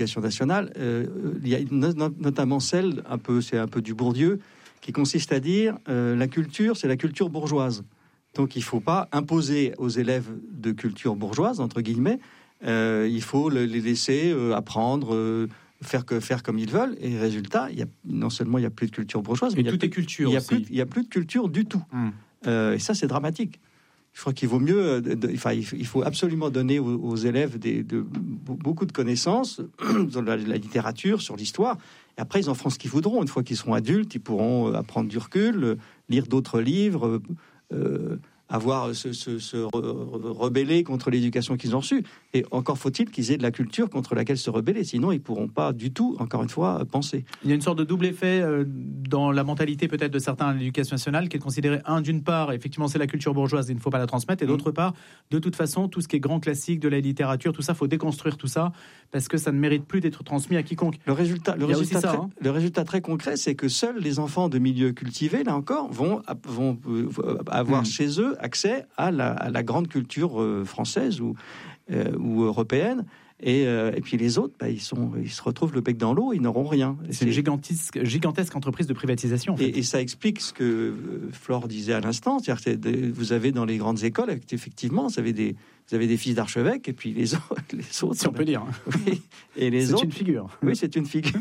l'éducation nationale, il y a notamment celle, c'est un peu du Bourdieu, qui consiste à dire la culture, c'est la culture bourgeoise. Donc il ne faut pas imposer aux élèves de culture bourgeoise, entre guillemets, il faut les laisser apprendre, faire comme ils veulent. Et résultat, non seulement il n'y a plus de culture bourgeoise, mais il n'y a plus de culture du tout. Et ça, c'est dramatique. Je crois qu'il vaut mieux, il faut absolument donner aux élèves beaucoup de connaissances dans la littérature, sur l'histoire. Et après, ils en feront ce qu'ils voudront. Une fois qu'ils seront adultes, ils pourront apprendre du recul, lire d'autres livres, se rebeller contre l'éducation qu'ils ont reçue. Et encore faut-il qu'ils aient de la culture contre laquelle se rebeller. Sinon, ils ne pourront pas du tout, encore une fois, penser. Il y a une sorte de double effet dans la mentalité peut-être de certains à l'éducation nationale, qui est considéré, d'une part, effectivement, c'est la culture bourgeoise, il ne faut pas la transmettre, et d'autre part, de toute façon, tout ce qui est grand classique de la littérature, tout ça, il faut déconstruire tout ça, parce que ça ne mérite plus d'être transmis à quiconque. Le résultat très concret, c'est que seuls les enfants de milieux cultivés, là encore, vont avoir chez eux accès à la grande culture française ou européenne. Et puis les autres, ils se retrouvent le bec dans l'eau, ils n'auront rien. C'est une gigantesque entreprise de privatisation. En fait. Et ça explique ce que Flore disait à l'instant, c'est-à-dire que vous avez dans les grandes écoles, effectivement, vous avez des fils d'archevêques, et puis les autres, si on peut dire. Oui, et les autres, c'est une figure. Oui, c'est une figure.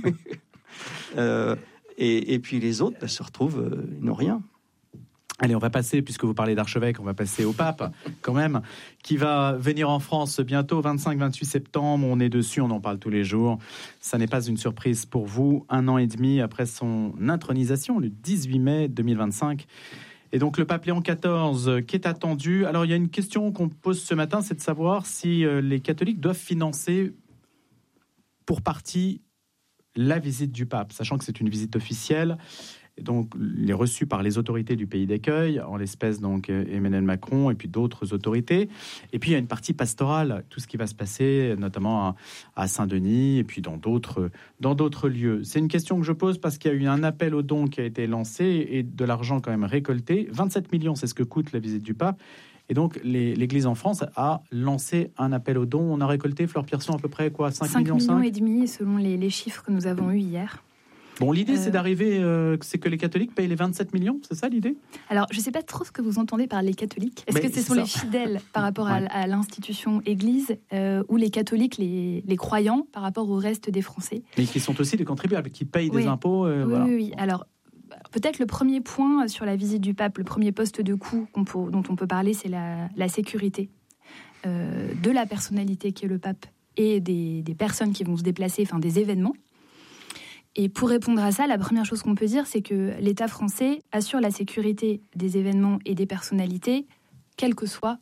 Et puis les autres se retrouvent, ils n'ont rien. Allez, on va passer, puisque vous parlez d'archevêque, on va passer au pape, quand même, qui va venir en France bientôt, 25-28 septembre. On est dessus, on en parle tous les jours. Ça n'est pas une surprise pour vous. 1 an et demi après son intronisation, le 18 mai 2025. Et donc, le pape Léon XIV, qui est attendu. Alors, il y a une question qu'on pose ce matin, c'est de savoir si les catholiques doivent financer, pour partie, la visite du pape, sachant que c'est une visite officielle. Et donc, il est reçu par les autorités du pays d'accueil, en l'espèce donc Emmanuel Macron et puis d'autres autorités. Et puis, il y a une partie pastorale, tout ce qui va se passer, notamment à Saint-Denis et puis dans d'autres lieux. C'est une question que je pose parce qu'il y a eu un appel aux dons qui a été lancé et de l'argent quand même récolté. 27 millions, c'est ce que coûte la visite du pape. Et donc, l'Église en France a lancé un appel aux dons. On a récolté, Flore Pierson, à peu près quoi, 5 millions et demi, selon les chiffres que nous avons eus hier. Bon, l'idée, c'est d'arriver, c'est que les catholiques payent les 27 millions, c'est ça l'idée ? Alors, je ne sais pas trop ce que vous entendez par les catholiques. Est-ce que ce sont les fidèles par rapport à l'institution Église ou les catholiques, les croyants par rapport au reste des Français ? Mais qui sont aussi des contribuables, qui payent des impôts. Voilà. Oui. Alors, peut-être le premier point sur la visite du pape, le premier poste de coût dont on peut parler, c'est la sécurité de la personnalité qui est le pape et des personnes qui vont se déplacer, enfin des événements. Et pour répondre à ça, la première chose qu'on peut dire, c'est que l'État français assure la sécurité des événements et des personnalités, quelles que soient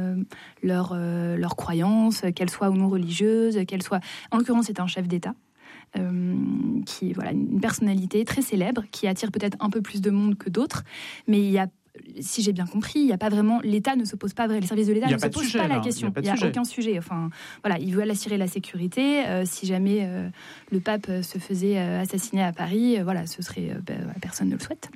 leurs croyances, qu'elles soient ou non religieuses, qu'elles soient... En l'occurrence, c'est un chef d'État, qui une personnalité très célèbre, qui attire peut-être un peu plus de monde que d'autres, mais il y a, si j'ai bien compris, il n'y a pas vraiment, l'État ne se pose pas, les services de l'État ne se posent pas la question. Il n'y a aucun sujet. Enfin, voilà, il veut assurer la sécurité. Si jamais le pape se faisait assassiner à Paris, ce serait, personne ne le souhaite.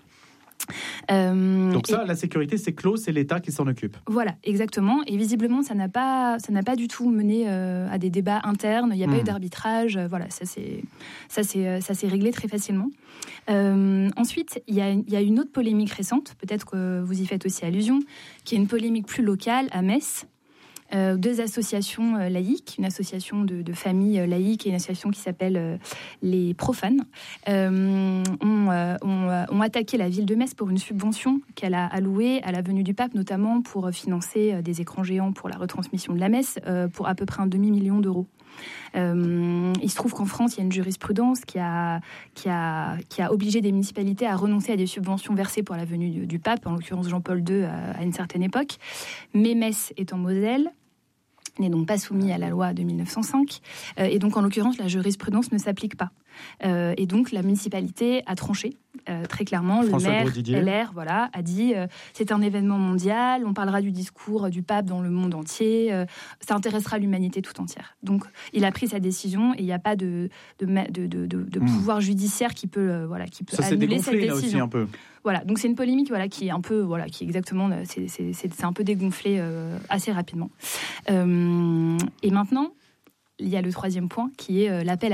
Donc la sécurité, c'est clos, c'est l'État qui s'en occupe. Voilà, exactement. Et visiblement, ça n'a pas du tout mené à des débats internes. Il n'y a pas eu d'arbitrage. Voilà, ça s'est réglé très facilement. Ensuite, il y a une autre polémique récente, peut-être que vous y faites aussi allusion, qui est une polémique plus locale à Metz. 2 associations laïques, une association de familles laïques et une association qui s'appelle les Profanes, ont attaqué la ville de Metz pour une subvention qu'elle a allouée à la venue du pape, notamment pour financer des écrans géants pour la retransmission de la messe, pour à peu près 1,5 million d'euros. Il se trouve qu'en France, il y a une jurisprudence qui a obligé des municipalités à renoncer à des subventions versées pour la venue du pape, en l'occurrence Jean-Paul II à une certaine époque. Mais Metz est en Moselle, n'est donc pas soumis à la loi de 1905, et donc en l'occurrence la jurisprudence ne s'applique pas. Et donc la municipalité a tranché très clairement. François le maire LR a dit c'est un événement mondial, on parlera du discours du pape dans le monde entier, ça intéressera l'humanité tout entière. Donc il a pris sa décision et il n'y a pas de pouvoir judiciaire qui peut ça annuler cette décision. Là aussi un peu. Voilà, donc c'est une polémique qui est un peu qui exactement c'est un peu dégonflé assez rapidement. Et maintenant, il y a le troisième point qui est l'appel